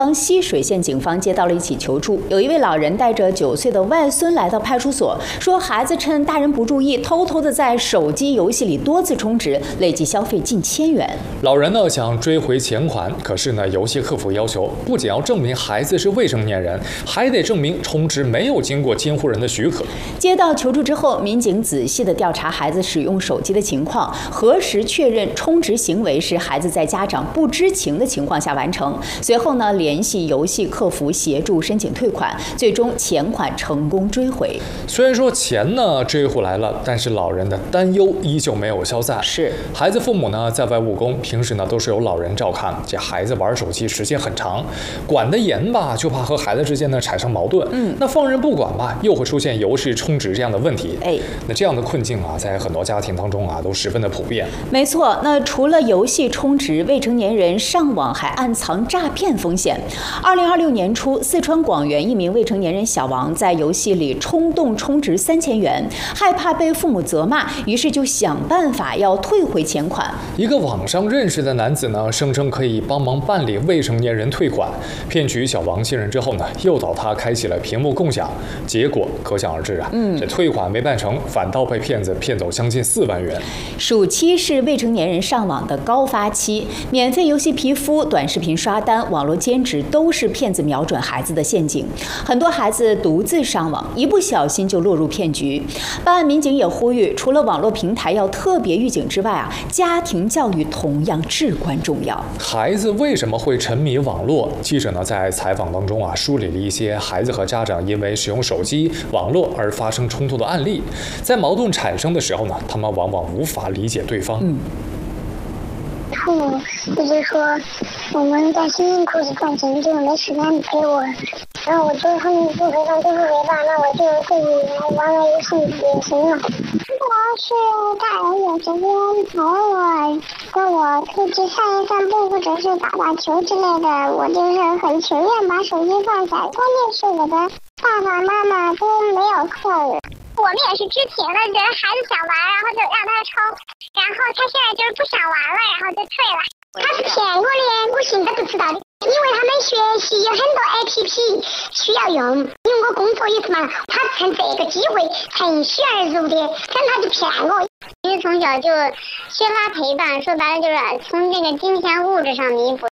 浠水县警方接到了一起求助，有一位老人带着9岁的外孙来到派出所，说孩子趁大人不注意，偷偷的在手机游戏里多次充值，累计消费近1000元。 老人呢想追回钱款，可是呢，游戏客服要求不仅要证明孩子是未成年人，还得证明充值没有经过监护人的许可。 接到求助之后，民警仔细的调查孩子使用手机的情况，核实确认充值行为是孩子在家长不知情的情况下完成。随后呢，联系游戏客服协助申请退款，最终钱款成功追回。 虽然说钱呢追回来了，但是老人的担忧依旧没有消散。 是， 孩子父母呢在外务工，平时呢都是由老人照看，这孩子玩手机时间很长，管得严吧，就怕和孩子之间呢产生矛盾。那放任不管吧，又会出现游戏充值这样的问题。那这样的困境啊，在很多家庭当中啊都十分的普遍。 没错，那除了游戏充值，未成年人上网还暗藏诈骗风险。2026年初，四川广元一名未成年人小王在游戏里冲动充值3000元，害怕被父母责骂，于是就想办法要退回钱款。 一个网上认识的男子呢，声称可以帮忙办理未成年人退款，骗取小王信任之后呢，诱导他开启了屏幕共享，结果可想而知啊，这退款没办成，反倒被骗子骗走将近4万元。 暑期是未成年人上网的高发期，免费游戏皮肤、短视频刷单、网络兼职都是骗子瞄准孩子的陷阱。很多孩子独自上网，一不小心就落入骗局。办案民警也呼吁，除了网络平台要特别预警之外啊，家庭教育同样至关重要。 孩子为什么会沉迷网络？记者呢在采访当中啊，梳理了一些孩子和家长因为使用手机、网络而发生冲突的案例。在矛盾产生的时候呢，他们往往无法理解对方。 父母就是说我们在辛辛苦苦赚钱，就没时间陪我，然后我觉得他们不陪伴就不陪伴，那我就自己来玩玩游戏也行了。我要是大人有时间陪我，跟我出去散一散步，或者是打打球之类的，我就是很情愿把手机放下。关键是我的爸爸妈妈都没有空。我们也是知情的，觉得孩子想玩，然后就让他充，然后他现在就是不想玩了，然后就退了。他骗我的，我现在不知道的，因为他们学习有很多 APP 需要用，因为我工作也是嘛，他趁这个机会趁虚而入的，但他就骗我。其实从小就缺乏陪伴，说白了就是从这个金钱物质上弥补。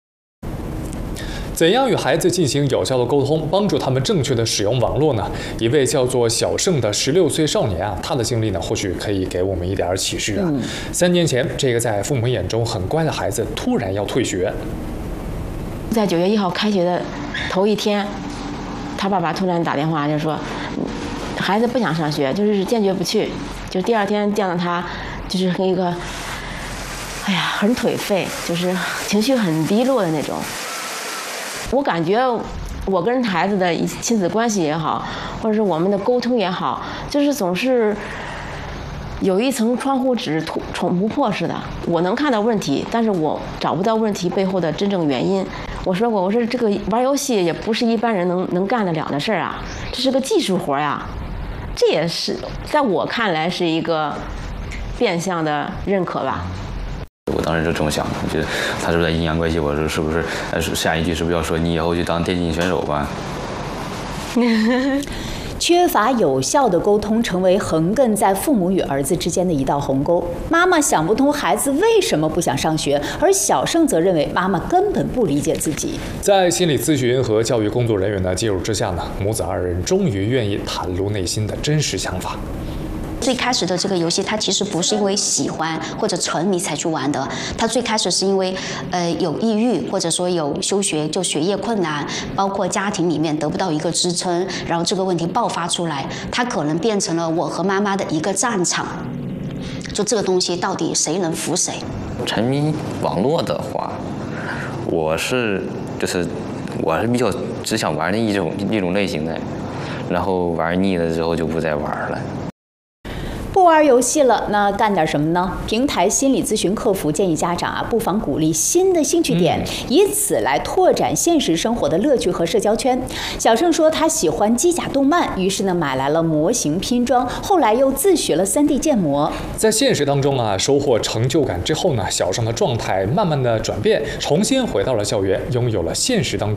怎样与孩子进行有效的沟通，帮助他们正确的使用网络呢？一位叫做小盛的16岁少年啊，他的经历呢，或许可以给我们一点启示啊。3年前，这个在父母眼中很乖的孩子突然要退学。 在9月1号开学的头一天，他爸爸突然打电话就说，孩子不想上学，就是坚决不去。就第2天见到他，就是一个，哎呀，很颓废，就是情绪很低落的那种。我感觉我跟孩子的亲子关系也好，或者是我们的沟通也好，就是总是有一层窗户纸捅不破似的。我能看到问题，但是我找不到问题背后的真正原因。我说过，我说这个玩游戏也不是一般人能干得了的事儿啊，这是个技术活呀。这也是在我看来是一个变相的认可吧。 我当时就这么想，我觉得他是不是在阴阳怪气？我说是不是？下一句是不是要说你以后去当电竞选手吧？ 缺乏有效的沟通，成为横亘在父母与儿子之间的一道鸿沟。妈妈想不通孩子为什么不想上学，而小盛则认为妈妈根本不理解自己。 在心理咨询和教育工作人员的介入之下呢，母子2人终于愿意袒露内心的真实想法。 最开始的这个游戏，它其实不是因为喜欢或者沉迷才去玩的，它最开始是因为有抑郁，或者说有休学就学业困难，包括家庭里面得不到一个支撑，然后这个问题爆发出来，它可能变成了我和妈妈的一个战场。就这个东西到底谁能服谁？ 沉迷网络的话，我是比较只想玩的一种类型的，然后玩腻了之后就不再玩了。 不玩游戏了，那干点什么呢？平台心理咨询客服建议家长啊，不妨鼓励新的兴趣点，以此来拓展现实生活的乐趣和社交圈。小盛说他喜欢机甲动漫，于是呢买来了模型拼装，后来又自学了3D 建模。 在现实当中啊，收获成就感之后呢，小盛的状态慢慢的转变，重新回到了校园，拥有了现实当中